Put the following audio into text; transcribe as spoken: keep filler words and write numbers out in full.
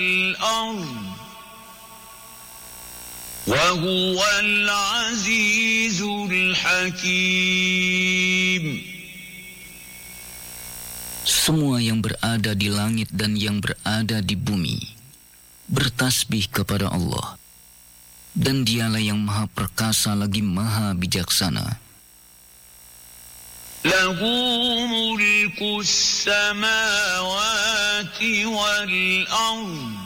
الأرض وهو العزيز الحكيم. Semua yang berada di langit dan yang berada di bumi bertasbih kepada Allah, dan dialah yang maha perkasa lagi maha bijaksana. Lahu mulku samawati wal ardh